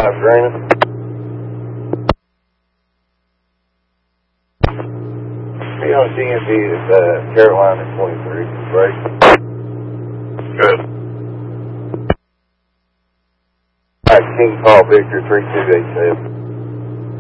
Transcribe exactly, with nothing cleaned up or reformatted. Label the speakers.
Speaker 1: Serena. Be on D M V at uh, Carolina twenty-three. Right. Good. All right, King Paul Victor three two eight seven.